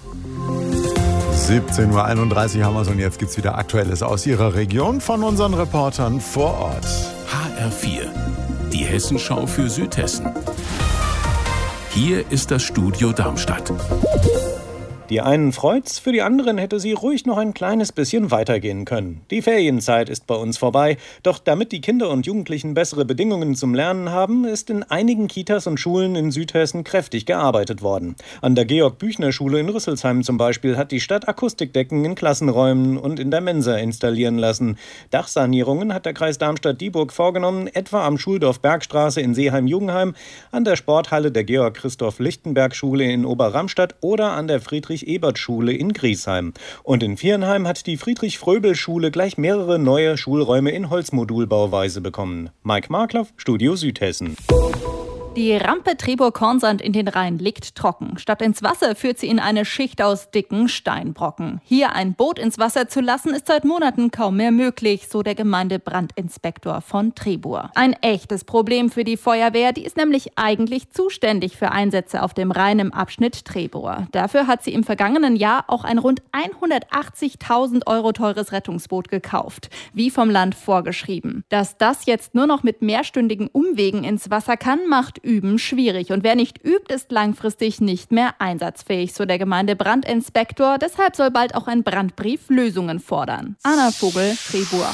17:31 Uhr haben wir es und jetzt gibt es wieder Aktuelles aus Ihrer Region von unseren Reportern vor Ort. HR4, die Hessenschau für Südhessen. Hier ist das Studio Darmstadt. Die einen freut's, für die anderen hätte sie ruhig noch ein kleines bisschen weitergehen können. Die Ferienzeit ist bei uns vorbei, doch damit die Kinder und Jugendlichen bessere Bedingungen zum Lernen haben, ist in einigen Kitas und Schulen in Südhessen kräftig gearbeitet worden. An der Georg-Büchner-Schule in Rüsselsheim zum Beispiel hat die Stadt Akustikdecken in Klassenräumen und in der Mensa installieren lassen. Dachsanierungen hat der Kreis Darmstadt-Dieburg vorgenommen, etwa am Schuldorf Bergstraße in Seeheim-Jugenheim, an der Sporthalle der Georg-Christoph-Lichtenberg-Schule in Oberramstadt oder an der Friedrich-Ebert-Schule in Griesheim. Und in Viernheim hat die Friedrich-Fröbel-Schule gleich mehrere neue Schulräume in Holzmodulbauweise bekommen. Mike Markloff, Studio Südhessen. Die Rampe Trebur-Kornsand in den Rhein liegt trocken. Statt ins Wasser führt sie in eine Schicht aus dicken Steinbrocken. Hier ein Boot ins Wasser zu lassen, ist seit Monaten kaum mehr möglich, so der Gemeindebrandinspektor von Trebur. Ein echtes Problem für die Feuerwehr, die ist nämlich eigentlich zuständig für Einsätze auf dem Rhein im Abschnitt Trebur. Dafür hat sie im vergangenen Jahr auch ein rund 180.000 € teures Rettungsboot gekauft, wie vom Land vorgeschrieben. Dass das jetzt nur noch mit mehrstündigen Umwegen ins Wasser kann, macht Üben schwierig. Und wer nicht übt, ist langfristig nicht mehr einsatzfähig, so der Gemeindebrandinspektor. Deshalb soll bald auch ein Brandbrief Lösungen fordern. Anna Vogel, Trebur.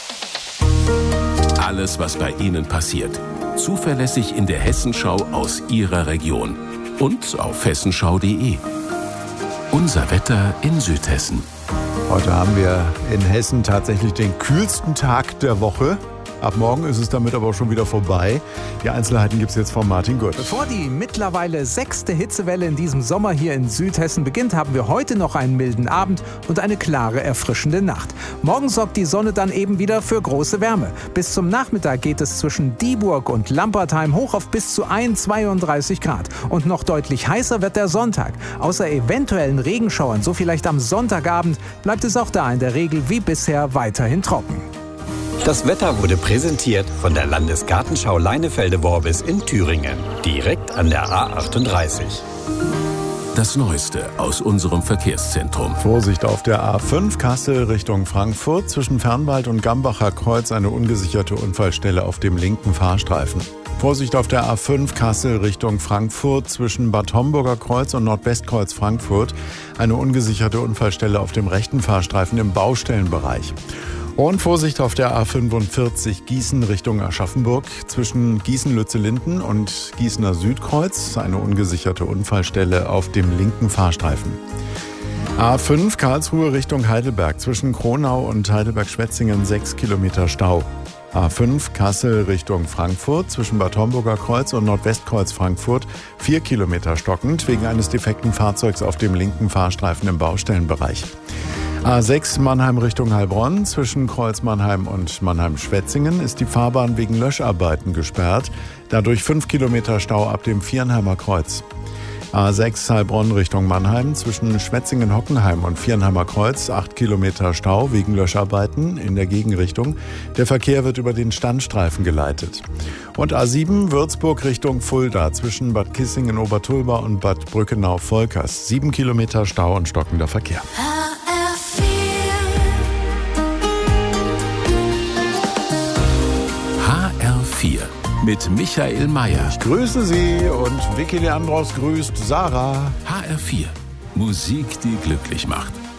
Alles, was bei Ihnen passiert. Zuverlässig in der Hessenschau aus Ihrer Region. Und auf hessenschau.de. Unser Wetter in Südhessen. Heute haben wir in Hessen tatsächlich den kühlsten Tag der Woche. Ab morgen ist es damit aber auch schon wieder vorbei. Die Einzelheiten gibt es jetzt von Martin Gurt. Bevor die mittlerweile 6. Hitzewelle in diesem Sommer hier in Südhessen beginnt, haben wir heute noch einen milden Abend und eine klare, erfrischende Nacht. Morgen sorgt die Sonne dann eben wieder für große Wärme. Bis zum Nachmittag geht es zwischen Dieburg und Lampertheim hoch auf bis zu 32 Grad. Und noch deutlich heißer wird der Sonntag. Außer eventuellen Regenschauern, so vielleicht am Sonntagabend, bleibt es auch da in der Regel wie bisher weiterhin trocken. Das Wetter wurde präsentiert von der Landesgartenschau Leinefelde-Worbis in Thüringen, direkt an der A38. Das Neueste aus unserem Verkehrszentrum. Vorsicht auf der A5 Kassel Richtung Frankfurt. Zwischen Fernwald und Gambacher Kreuz eine ungesicherte Unfallstelle auf dem linken Fahrstreifen. Vorsicht auf der A5 Kassel Richtung Frankfurt. Zwischen Bad Homburger Kreuz und Nordwestkreuz Frankfurt eine ungesicherte Unfallstelle auf dem rechten Fahrstreifen im Baustellenbereich. Und Vorsicht auf der A45 Gießen Richtung Aschaffenburg. Zwischen Gießen-Lützellinden und Gießener Südkreuz eine ungesicherte Unfallstelle auf dem linken Fahrstreifen. A5 Karlsruhe Richtung Heidelberg. Zwischen Kronau und Heidelberg-Schwetzingen 6 Kilometer Stau. A5 Kassel Richtung Frankfurt. Zwischen Bad Homburger Kreuz und Nordwestkreuz Frankfurt 4 Kilometer stockend wegen eines defekten Fahrzeugs auf dem linken Fahrstreifen im Baustellenbereich. A6 Mannheim Richtung Heilbronn. Zwischen Kreuz Mannheim und Mannheim-Schwetzingen ist die Fahrbahn wegen Löscharbeiten gesperrt. Dadurch 5 Kilometer Stau ab dem Viernheimer Kreuz. A6 Heilbronn Richtung Mannheim. Zwischen Schwetzingen-Hockenheim und Viernheimer Kreuz 8 Kilometer Stau wegen Löscharbeiten in der Gegenrichtung. Der Verkehr wird über den Standstreifen geleitet. Und A7 Würzburg Richtung Fulda. Zwischen Bad Kissingen-Obertulba und Bad Brückenau-Volkers 7 Kilometer Stau und stockender Verkehr. HR4 mit Michael Mayer. Ich grüße Sie und Vicky Leandros grüßt Sarah. HR4, Musik, die glücklich macht.